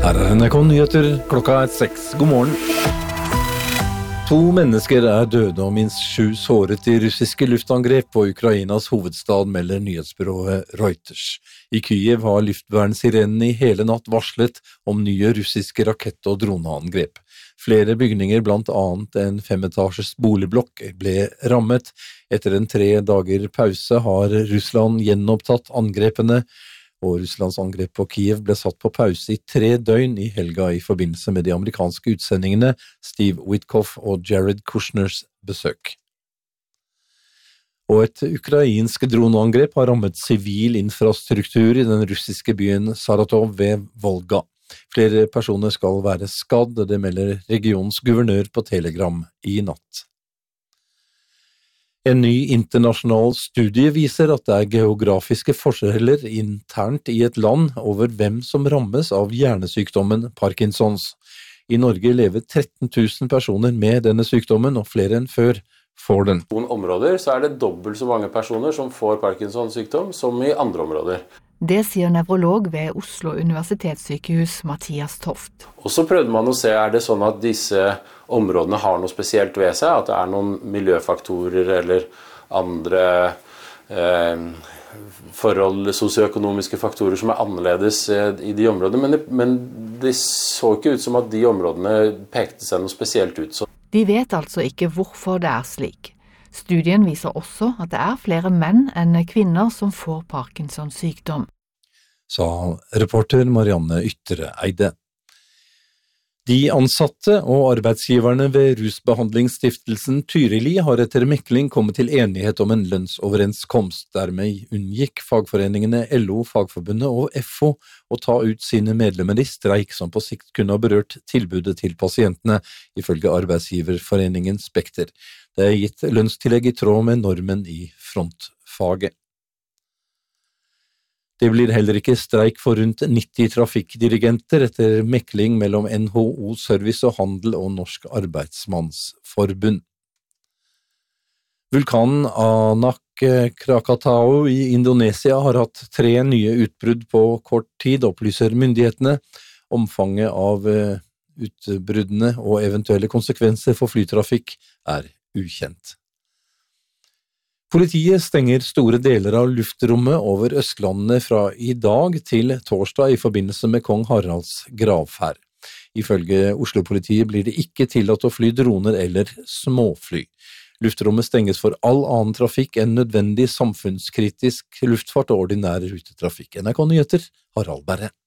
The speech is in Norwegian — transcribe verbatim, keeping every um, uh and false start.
Her er N R K Nyheter, klokka er seks. God morgen. To mennesker er døde og minst sju såret i russiske luftangrep på Ukrainas hovedstad, melder nyhetsbyrået Reuters. I Kyiv har luftvernsirenene i hele natt varslet om nye russiske rakett- og droneangrep. Flere bygninger, blant annet en femetasjes boligblokk, ble rammet. Etter en tre dager pause har Russland gjenopptatt angrepene, og Russlands angrep på Kyiv ble satt på pause i tre døgn i helga i forbindelse med de amerikanske utsendingene Steve Witkoff og Jared Kushners besøk. Og et ukrainsk droneangrep har rammet sivil infrastruktur i den russiske byen Saratov ved Volga. Flere personer skal være skadd, det melder regionens guvernør på Telegram i natt. En ny internasjonal studie viser at det er geografiske forskjeller internt i et land over hvem som rammes av hjernesykdommen Parkinsons. I Norge lever tretten tusen personer med denne sykdommen, og flere enn før får den. I noen områder så er det dobbelt så mange personer som får Parkinsons sykdom som i andre områder. Det sier nevrolog ved Oslo universitetssykehus Mathias Toft. Og så prøvde man å se, er det sånn at disse områdene har noe spesielt ved seg, at det er noen miljøfaktorer eller andre eh, forhold, sosioøkonomiske faktorer som er annerledes eh, i de områdene, men det, men det så ikke ut som at de områdene pekte seg noe spesielt ut. Så. De vet altså ikke hvorfor det er slik. Studien viser også at det er flere menn enn kvinner som får Parkinsons sykdom. Sa reporter Marianne Yttereide. De ansatte og arbeidsgiverne ved Rusbehandlingsstiftelsen Tyrili har etter mekling kommet til enighet om en lønnsoverenskomst. Dermed unngikk fagforeningene L O, Fagforbundet og F O å ta ut sine medlemmer i streik som på sikt kunne ha berørt tilbudet til pasientene, ifølge arbeidsgiverforeningen Spekter. Det er gitt lønnstillegg i tråd med normen i frontfaget. Det blir heller ikke streik for rundt nitti trafikkdirigenter etter mekling mellom N H O Service og Handel og Norsk Arbeidsmannsforbund. Vulkanen Anak Krakatau i Indonesia har hatt tre nye utbrudd på kort tid, opplyser myndighetene. Omfanget av utbruddene og eventuelle konsekvenser for flytrafikk er ukjent. Politiet stenger store deler av luftrommet over Østlandet fra i dag til torsdag i forbindelse med kong Haralds gravferd. Ifølge Oslo-politiet blir det ikke tillatt å fly droner eller småfly. Luftrommet stenges for all annen trafikk enn nødvendig samfunnskritisk luftfart og ordinær rutetrafikk. N R K Nyheter, Harald Berre.